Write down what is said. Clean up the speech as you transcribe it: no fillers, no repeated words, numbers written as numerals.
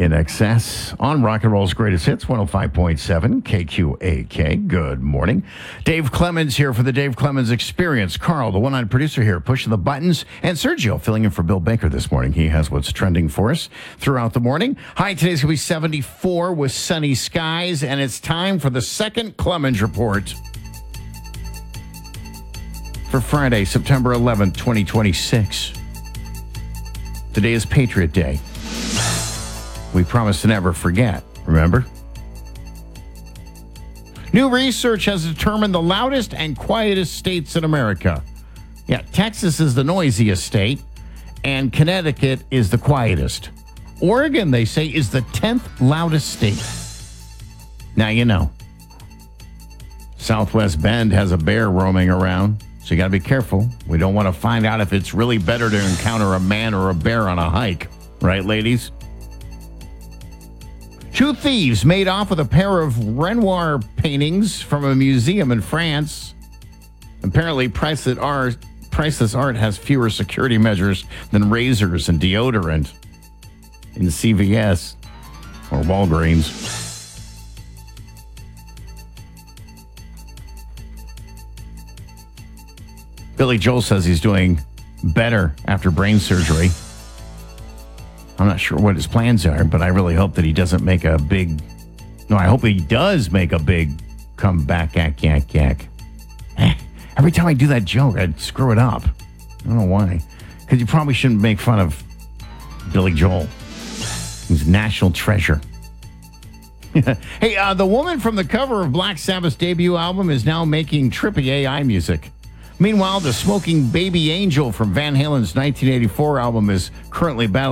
In Excess on Rock and Roll's Greatest Hits, 105.7 KQAK. Good morning. Dave Clemens here for the Dave Clemens Experience. Carl, the one-eyed producer here, pushing the buttons. And Sergio filling in for Bill Baker this morning. He has what's trending for us throughout the morning. Hi, today's going to be 74 with sunny skies, and it's time for the second Clemens Report for Friday, September 11th, 2026. Today is Patriot Day. We promise to never forget, remember? New research has determined the loudest and quietest states in America. Yeah, Texas is the noisiest state, and Connecticut is the quietest. Oregon, they say, is the 10th loudest state. Now you know. Southwest Bend has a bear roaming around, so you got to be careful. We don't want to find out if it's really better to encounter a man or a bear on a hike. Right, ladies? Two thieves made off with a pair of Renoir paintings from a museum in France. Apparently, priceless art has fewer security measures than razors and deodorant in CVS or Walgreens. Billy Joel says he's doing better after brain surgery. I'm not sure what his plans are, but I really hope that he doesn't make a big... No, I hope he does make a big comeback. Every time I do that joke, I'd screw it up. I don't know why. Because you probably shouldn't make fun of Billy Joel. He's a national treasure. Hey, the woman from the cover of Black Sabbath's debut album is now making trippy AI music. Meanwhile, the smoking baby angel from Van Halen's 1984 album is currently battling